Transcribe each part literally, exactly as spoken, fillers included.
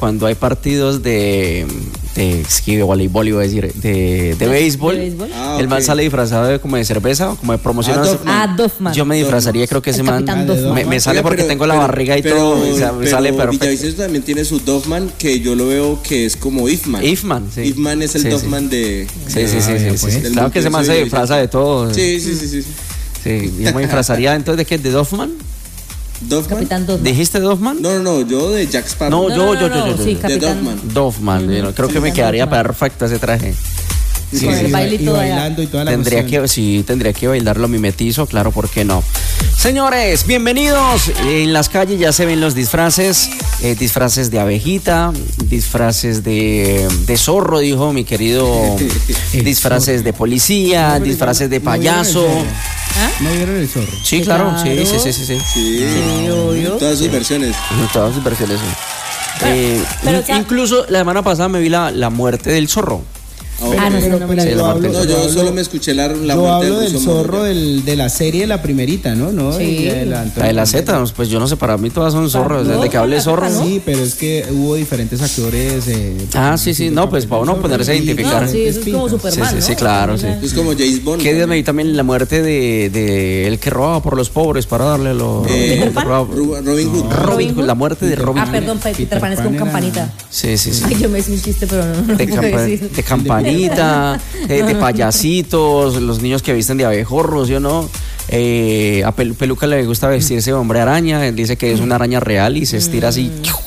cuando hay partidos de, de esquí, de voleibol, iba a decir, de, de béisbol, ¿De béisbol? Ah, el okay. man sale disfrazado de, como de cerveza, como de promoción. Ah, Doffman. Yo me disfrazaría, creo que ese man me, me sale porque pero, tengo la pero, barriga y pero, todo, pero, o sea, me pero sale perfecto. Villavicencio también tiene su Doffman, que yo lo veo que es como Ifman. Ifman, sí. Ifman es el sí, Doffman sí. de... Sí, sí, sí, sí, sí, sí. Claro que ese man se disfraza de todo. Sí, sí, sí, sí. Sí, yo me disfrazaría entonces de qué, de Doffman. ¿Doffman? Capitán Doffman. ¿Dijiste Doffman? No, no, no, yo de Jack Sparrow. No, yo, yo, yo, yo, yo. Sí, de Doffman. Doffman, mm-hmm. Creo que me quedaría Doffman. Perfecto ese traje. Sí, con sí, el baile y, todo y bailando y toda la tendría que sí tendría que bailarlo mimetizo, claro, ¿por qué no? Señores, bienvenidos. En las calles ya se ven los disfraces, eh, disfraces de abejita, disfraces de, de zorro, dijo mi querido, disfraces de policía, no, disfraces de payaso. ¿Ah? ¿No vieron el zorro? Sí, claro, claro. Sí, sí, sí, sí, sí. Sí, sí, obvio. Todas sus versiones. Todas sus versiones. Bueno, eh, pero, incluso la semana pasada me vi la, la muerte del zorro. Okay. Ah, no, pero, no, pero, sí, yo, hablo, no, yo hablo, solo me escuché la, la yo muerte hablo del del zorro del, de la serie, la primerita, ¿no? ¿No? Sí. De la, la de la Z, pues yo no sé, para mí todas son zorros, desde no, que hable zorro. ¿no? Sí, pero es que hubo diferentes actores. Eh, ah, sí, sí, no, pues para uno ponerse a identificar. No, sí, eso es como Superman, sí, sí, sí, ¿no? claro, sí. Es como James Bond. ¿Qué día me vi también la muerte de, de el que robaba por los pobres para darle los... Eh, Robin Hood. No. Robin Hood, la muerte de Robin Hood. Ah, perdón, Peter Pan es con campanita. Sí, sí, sí. Ay, yo me hice un chiste, pero no, no de, puedo campa decir. de campanita, de, de payacitos, los niños que visten de abejorros, ¿yo no? Eh, a Pel Peluca le gusta vestirse de hombre araña, él dice que es una araña real y se estira así.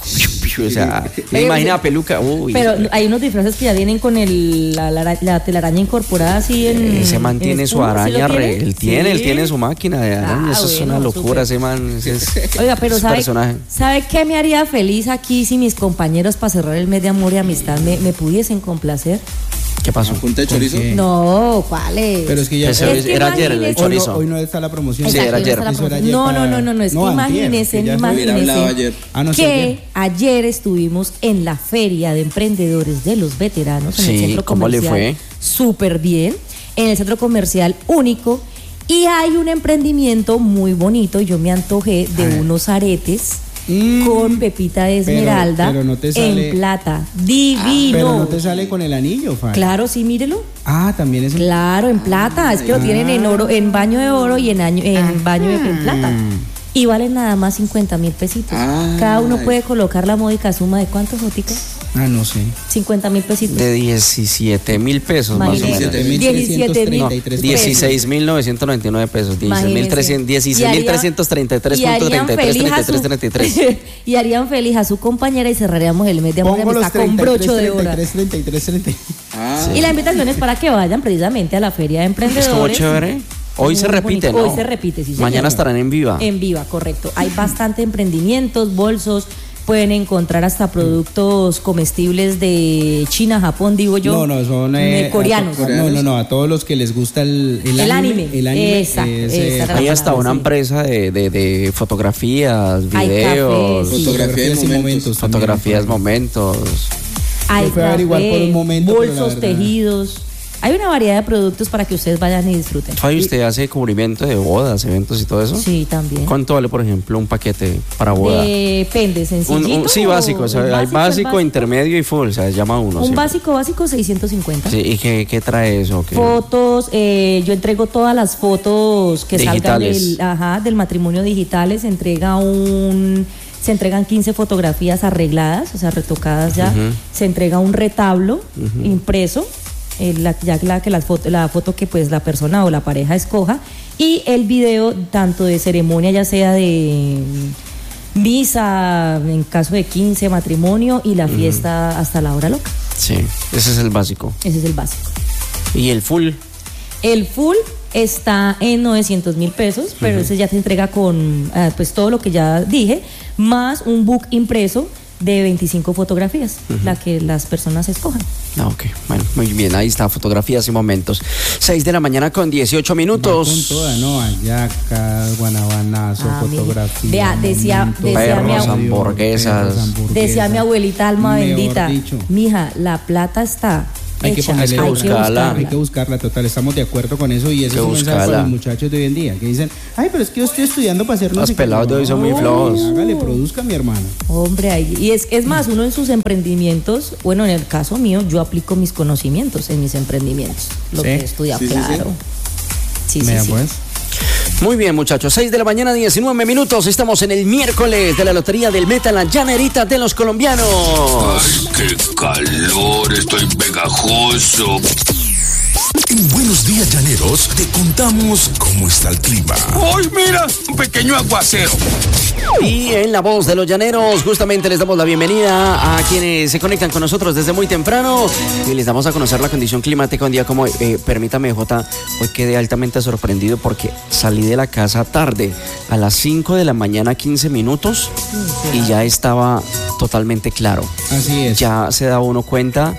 O sea, me imagina a Peluca. Uy, pero hay unos disfraces que ya vienen con el, la, la, la telaraña incorporada así en. Ese man tiene su araña, ¿sí re, él tiene, sí. él tiene su máquina de araña. Ah, eso bueno, es una locura, super. Ese man. Es, Oiga, pero es ¿sabe, personaje. ¿sabe qué me haría feliz aquí si mis compañeros para cerrar el mes de amor y amistad me, me pudiesen complacer? ¿Qué pasó? ¿Punta de chorizo? No, ¿cuál es? Pero es que ya Ese es que era ayer el chorizo. Hoy no, hoy no está la promoción. Sí, era ayer. No, no, no, no, no, es que no, imagínese, antier, imagínese ayer. Ah, no, que ayer. ayer estuvimos en la Feria de Emprendedores de los Veteranos en sí, el centro ¿cómo comercial. ¿Cómo le fue? Súper bien, en el centro comercial único. Y hay un emprendimiento muy bonito. Yo me antojé de Ay. unos aretes Mm, con pepita de esmeralda pero, pero no te sale... en plata, divino. Ah, pero no te sale con el anillo, Fanny. Claro, sí, mírelo. Ah, también es en... Claro, en plata, ah, es que ah, lo tienen en oro, en baño de oro y en, año, en ah, baño de en plata. Y valen nada más cincuenta mil pesitos. Ah, Cada uno puede colocar la módica suma de ¿cuántos, Jotica? Ah, no sé. cincuenta mil pesitos. De diecisiete mil pesos más o menos. diecisiete mil. No, dieciséis mil novecientos noventa y nueve pesos. dieciséis mil trescientos treinta y tres punto treinta y tres, treinta y tres, treinta y tres. Y harían feliz a su compañera y cerraríamos el mes de amor y amistad con brocho de oro. treinta y tres, treinta y tres. Ah. Y la invitación es para que vayan precisamente a la Feria de Emprendedores. Estuvo chévere. Hoy se repite, bonito. ¿no? Hoy se repite, sí, señor. Mañana estarán en Viva. En Viva, correcto. Hay bastante emprendimientos, bolsos. Pueden encontrar hasta productos comestibles de China, Japón, digo yo. No, no, son eh, coreanos. A, no, no, no, a todos los que les gusta el, el, el anime, anime. El anime. Exacto. Es, esa hay hasta una sí. empresa de, de, de fotografías, videos. Café, sí. Fotografías y momentos. Fotografías, momentos. Hay café, por un momento, bolsos tejidos. Hay una variedad de productos para que ustedes vayan y disfruten. ¿Fabi, usted hace cubrimiento de bodas, eventos y todo eso? Sí, también. ¿Cuánto vale, por ejemplo, un paquete para boda? Depende, sencillito. Un, un, sí, básico. O sea, hay básico, básico, básico, intermedio y full. O sea, llama uno. Un ¿sí? básico, básico, seiscientos cincuenta. Sí, ¿y qué, qué trae eso? ¿Qué? Fotos, eh, yo entrego todas las fotos que digitales. salgan del, ajá, del matrimonio digitales. Se entrega un... Se entregan quince fotografías arregladas, o sea, retocadas ya. Uh-huh. Se entrega un retablo uh-huh. impreso. Eh, la, ya la, que la, foto, la foto que pues la persona o la pareja escoja, y el video tanto de ceremonia, ya sea de misa en caso de quince, matrimonio, y la fiesta uh-huh. hasta la hora loca. Sí, ese es el básico. Ese es el básico. ¿Y el full? El full está en novecientos mil pesos, pero uh-huh. ese ya te entrega con eh, pues todo lo que ya dije, más un book impreso de veinticinco fotografías, uh-huh. la que las personas escojan. Ah, ok, bueno, muy bien, ahí está, fotografías y momentos. seis de la mañana con dieciocho minutos. Va con toda, ¿no? Hallacas, guanabanazo, ah, fotografía. Vea, decía, decía perros, mi abuelita, hamburguesas. Perros, hamburguesas. Decía mi abuelita, alma bendita, dicho. mija, la plata está Hay que hecha, ponerle hay que buscarla. buscarla. Hay que buscarla, total, estamos de acuerdo con eso y eso Que es un mensaje buscarla. para los muchachos de hoy en día que dicen, ay, pero es que yo estoy estudiando para hacer no Los sé qué". pelados de hoy son muy No, flojos. Hágale, produzca, mi hermano. Hombre, ahí- y es, es más, uno en sus emprendimientos, bueno, en el caso mío, yo aplico mis conocimientos en mis emprendimientos, lo ¿Sí? que he estudiado, Sí, sí, sí. claro. Sí, sí, Vea, sí. pues. Muy bien, muchachos, seis de la mañana, diecinueve minutos. Estamos en el miércoles de la Lotería del Meta, la llanerita de los colombianos. Ay, qué calor, estoy pegajoso. En Buenos Días Llaneros te contamos cómo está el clima. ¡Ay, mira! Un pequeño aguacero. Y en La Voz de los Llaneros, justamente les damos la bienvenida a quienes se conectan con nosotros desde muy temprano y les damos a conocer la condición climática un día como hoy. Eh, permítame, Jota, hoy quedé altamente sorprendido porque salí de la casa tarde, a las cinco de la mañana, quince minutos, y ya estaba totalmente claro. Así es. Ya se da uno cuenta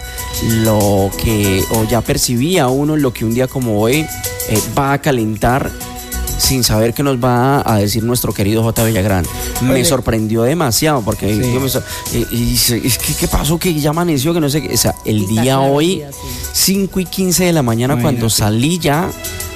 lo que, o ya percibía uno lo que un día como hoy eh, va a calentar sin saber qué nos va a decir nuestro querido J. Villagrán. Me Oye. sorprendió demasiado porque Sí. yo me so- eh, y dice, es que qué pasó que ya amaneció, que no sé qué. O sea, el Está día claro, hoy, sí, así. cinco y quince de la mañana, cuando Imagínate. salí ya,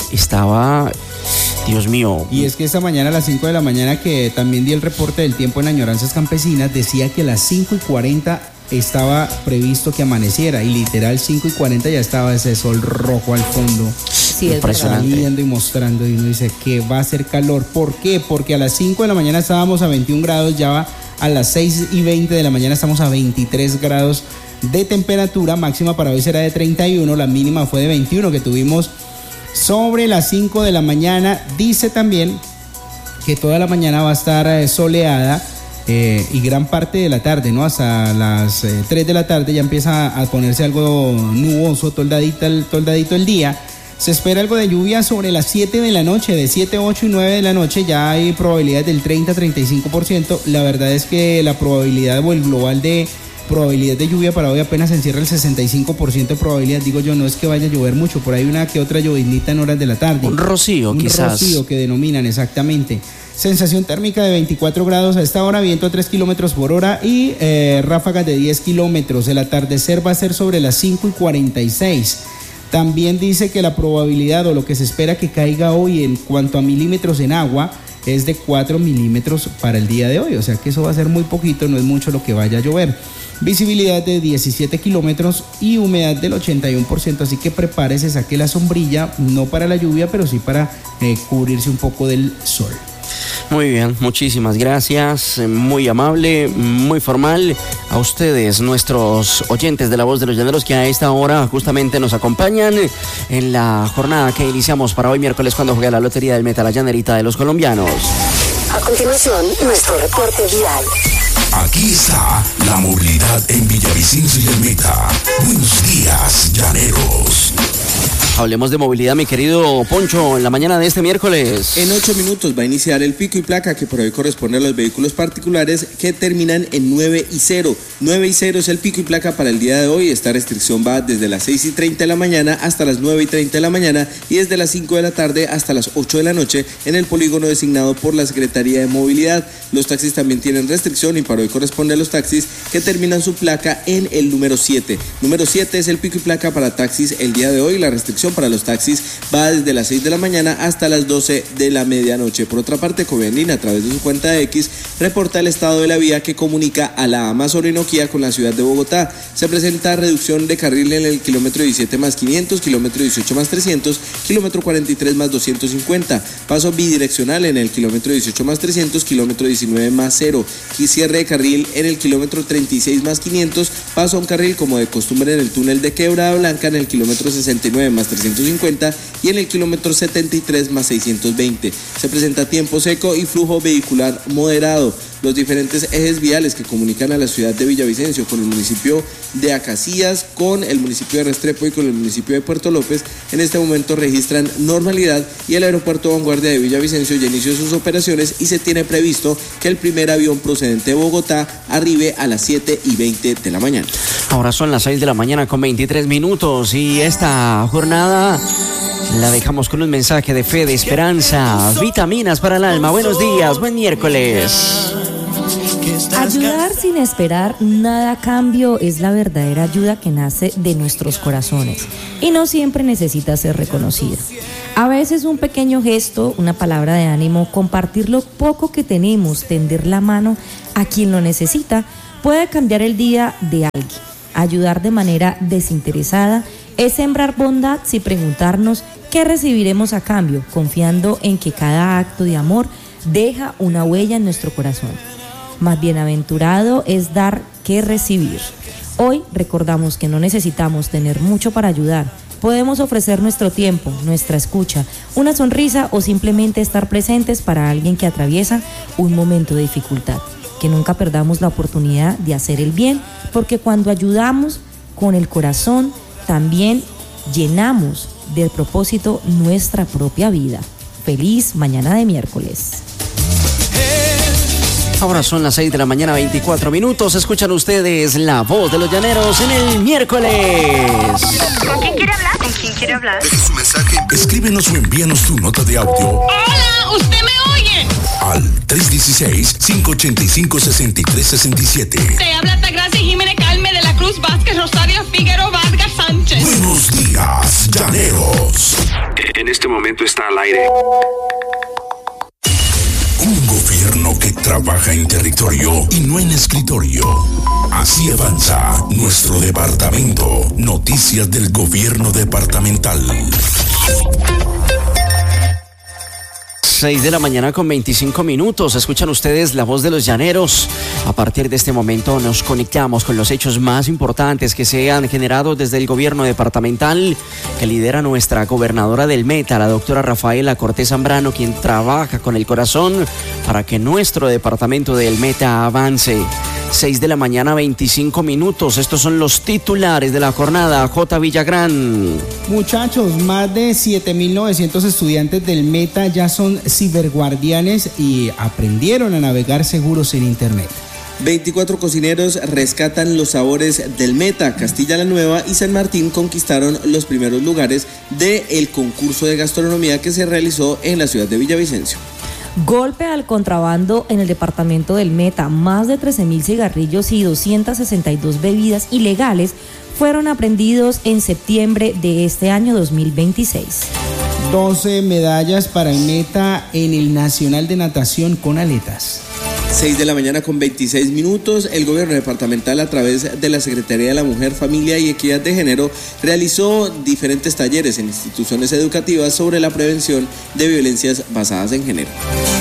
estaba, Dios mío. Y es que esta mañana a las cinco de la mañana que también di el reporte del tiempo en Añoranzas Campesinas, decía que a las cinco y cuarenta estaba previsto que amaneciera y literal cinco y cuarenta ya estaba ese sol rojo al fondo. Sí, es Impresionante. verdad. Saliendo y mostrando y uno dice que va a hacer calor. ¿Por qué? Porque a las cinco de la mañana estábamos a veintiún grados, ya va a las seis y veinte de la mañana estamos a veintitrés grados de temperatura, máxima para hoy será de treinta y uno, la mínima fue de veintiuno que tuvimos sobre las cinco de la mañana. Dice también que toda la mañana va a estar eh, soleada eh, y gran parte de la tarde, ¿no? Hasta las eh, tres de la tarde ya empieza a ponerse algo nuboso, toldadito el, toldadito el día. Se espera algo de lluvia sobre las siete de la noche, de siete, ocho y nueve de la noche ya hay probabilidad del treinta a treinta y cinco por ciento. La verdad es que la probabilidad o el global de probabilidad de lluvia para hoy apenas encierra el sesenta y cinco por ciento de probabilidad. Digo yo, no es que vaya a llover mucho, por ahí una que otra llovinita en horas de la tarde. Un rocío, Un quizás. rocío que denominan exactamente. Sensación térmica de veinticuatro grados a esta hora, viento a tres kilómetros por hora y eh, ráfagas de diez kilómetros. El atardecer va a ser sobre las cinco y cuarenta y seis. También dice que la probabilidad o lo que se espera que caiga hoy en cuanto a milímetros en agua es de cuatro milímetros para el día de hoy. O sea que eso va a ser muy poquito, no es mucho lo que vaya a llover. Visibilidad de diecisiete kilómetros y humedad del ochenta y uno por ciento. Así que prepárese, saque la sombrilla, no para la lluvia, pero sí para eh, cubrirse un poco del sol. Muy bien, muchísimas gracias, eh, muy amable, muy formal. A ustedes, nuestros oyentes de La Voz de los Llaneros, que a esta hora justamente nos acompañan en la jornada que iniciamos para hoy miércoles cuando juega la Lotería del Meta, la llanerita de los colombianos. A continuación, nuestro reporte vial. Aquí está la movilidad en Villavicencio y el Meta. Buenos días, Llaneros. Hablemos de movilidad, mi querido Poncho, en la mañana de este miércoles. En ocho minutos va a iniciar el pico y placa que por hoy corresponde a los vehículos particulares que terminan en nueve y cero. nueve y cero es el pico y placa para el día de hoy. Esta restricción va desde las seis y treinta de la mañana hasta las nueve y treinta de la mañana y desde las cinco de la tarde hasta las ocho de la noche en el polígono designado por la Secretaría de Movilidad. Los taxis también tienen restricción y para hoy corresponde a los taxis que terminan su placa en el número siete. Número siete es el pico y placa para taxis el día de hoy. La restricción para los taxis va desde las seis de la mañana hasta las doce de la medianoche. Por otra parte, Covianlín, a través de su cuenta de X, reporta el estado de la vía que comunica a la Ama Orinoquía con la ciudad de Bogotá. Se presenta reducción de carril en el kilómetro diecisiete más quinientos, kilómetro dieciocho más trescientos, kilómetro cuarenta y tres más doscientos cincuenta, paso bidireccional en el kilómetro dieciocho más trescientos, kilómetro diecinueve más cero, y cierre de carril en el kilómetro treinta y seis más quinientos, paso a un carril como de costumbre en el túnel de Quebrada Blanca en el kilómetro sesenta y nueve más trescientos cincuenta y en el kilómetro setenta y tres más seiscientos veinte. Se presenta tiempo seco y flujo vehicular moderado. Los diferentes ejes viales que comunican a la ciudad de Villavicencio con el municipio de Acacías, con el municipio de Restrepo y con el municipio de Puerto López en este momento registran normalidad y el aeropuerto Vanguardia de Villavicencio ya inició sus operaciones y se tiene previsto que el primer avión procedente de Bogotá arribe a las siete y veinte de la mañana. Ahora son las seis de la mañana con veintitrés minutos y esta jornada la dejamos con un mensaje de fe, de esperanza, vitaminas para el alma. Buenos días, buen miércoles. Ayudar sin esperar nada a cambio es la verdadera ayuda que nace de nuestros corazones y no siempre necesita ser reconocida. A veces un pequeño gesto, una palabra de ánimo, compartir lo poco que tenemos, tender la mano a quien lo necesita, puede cambiar el día de alguien. Ayudar de manera desinteresada es sembrar bondad sin preguntarnos qué recibiremos a cambio, confiando en que cada acto de amor deja una huella en nuestro corazón. Más bienaventurado es dar que recibir. Hoy recordamos que no necesitamos tener mucho para ayudar. Podemos ofrecer nuestro tiempo, nuestra escucha, una sonrisa o simplemente estar presentes para alguien que atraviesa un momento de dificultad. Que nunca perdamos la oportunidad de hacer el bien, porque cuando ayudamos con el corazón, también llenamos de propósito nuestra propia vida. Feliz mañana de miércoles. Ahora son las seis de la mañana, veinticuatro minutos. Escuchan ustedes La Voz de los Llaneros en el miércoles. ¿Con quién quiere hablar? ¿Con quién quiere hablar? Deje su mensaje. Escríbenos o envíanos tu nota de audio. ¡Hola! ¿Usted me oye? Al tres uno seis, cinco ocho cinco, seis tres seis siete. Te habla Altagracia Jiménez Calme de la Cruz Vázquez Rosario Figueroa Vargas Sánchez. Buenos días, Llaneros. En este momento está al aire. Un gobierno que trabaja en territorio y no en escritorio. Así avanza nuestro departamento. Noticias del gobierno departamental. seis de la mañana con veinticinco minutos. Escuchan ustedes La Voz de los Llaneros. A partir de este momento nos conectamos con los hechos más importantes que se han generado desde el gobierno departamental que lidera nuestra gobernadora del Meta, la doctora Rafaela Cortés Zambrano, quien trabaja con el corazón para que nuestro departamento del Meta avance. seis de la mañana, veinticinco minutos. Estos son los titulares de la jornada. J. Villagrán. Muchachos, más de siete mil novecientos estudiantes del Meta ya son ciberguardianes y aprendieron a navegar seguros en Internet. veinticuatro cocineros rescatan los sabores del Meta. Castilla la Nueva y San Martín conquistaron los primeros lugares del concurso de gastronomía que se realizó en la ciudad de Villavicencio. Golpe al contrabando en el departamento del Meta. Más de trece mil cigarrillos y doscientas sesenta y dos bebidas ilegales fueron aprehendidos en septiembre de este año dos mil veintiséis. doce medallas para el Meta en el Nacional de Natación con aletas. seis de la mañana con veintiséis minutos, el gobierno departamental a través de la Secretaría de la Mujer, Familia y Equidad de Género realizó diferentes talleres en instituciones educativas sobre la prevención de violencias basadas en género.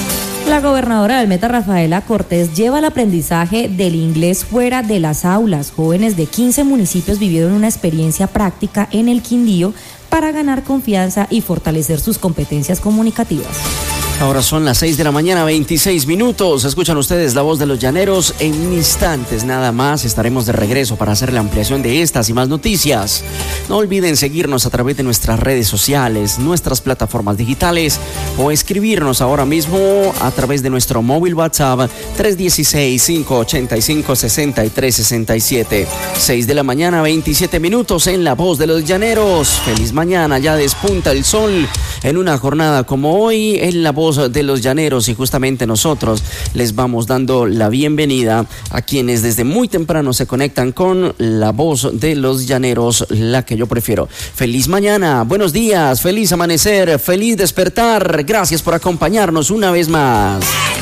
La gobernadora del Meta, Rafaela Cortés, lleva el aprendizaje del inglés fuera de las aulas. Jóvenes de quince municipios vivieron una experiencia práctica en el Quindío para ganar confianza y fortalecer sus competencias comunicativas. Ahora son las seis de la mañana, veintiséis minutos. Escuchan ustedes La Voz de los Llaneros. En instantes nada más estaremos de regreso para hacer la ampliación de estas y más noticias. No olviden seguirnos a través de nuestras redes sociales, nuestras plataformas digitales o escribirnos ahora mismo a través de nuestro móvil WhatsApp tres uno seis, cinco ocho cinco, seis tres seis siete. seis de la mañana, veintisiete minutos en La Voz de los Llaneros. Feliz mañana, ya despunta el sol en una jornada como hoy en La Voz de los Llaneros, y justamente nosotros les vamos dando la bienvenida a quienes desde muy temprano se conectan con La Voz de los Llaneros, la que yo prefiero. Feliz mañana, buenos días, feliz amanecer, feliz despertar. Gracias por acompañarnos una vez más.